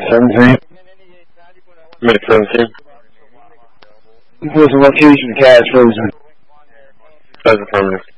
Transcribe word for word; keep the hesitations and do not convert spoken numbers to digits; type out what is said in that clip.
seventeen. Minute seventeen. What's the location of Cash Frozen? That's affirmative.